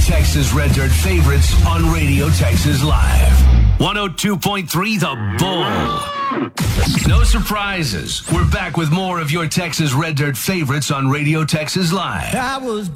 Texas Red Dirt favorites on Radio Texas Live. 102.3 The Bull. No surprises. We're back with more of your Texas Red Dirt favorites on Radio Texas Live. I was